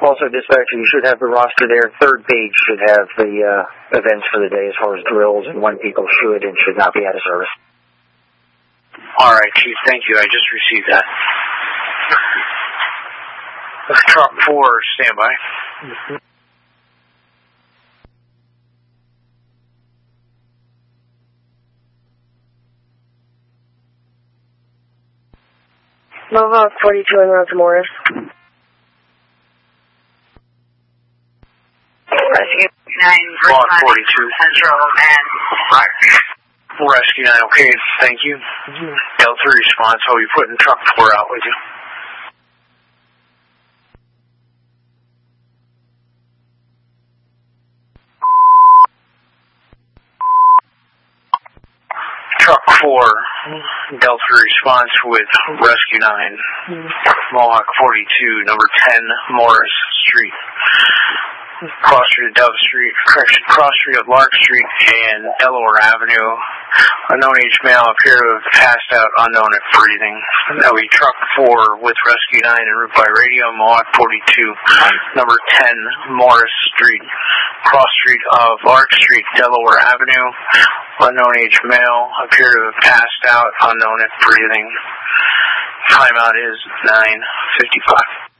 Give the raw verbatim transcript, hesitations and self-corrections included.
Also, dispatcher, you should have the roster there. Third page should have the uh, events for the day as far as drills and when people should and should not be out of service. All right, Chief. Thank you. I just received that. Truck four, standby. Mm-hmm. Mohawk forty-two en route to Morris. Rescue nine, Mohawk forty-two. Central and Clark. Rescue nine, okay, thank you. Mm-hmm. L three response, I'll be putting truck four out with you. Truck four, Delta response with Rescue nine, Mohawk forty-two, number ten, Morris Street. Cross Street of Dove Street, correction, Cross Street of Lark Street and Delaware Avenue. Unknown age male appear to have passed out unknown at breathing. That will be truck four with Rescue nine en route by radio, Mohawk forty-two, number ten, Morris Street. Cross Street of Lark Street, Delaware Avenue. Unknown age male appear to have passed out unknown at breathing. Timeout is nine fifty-five.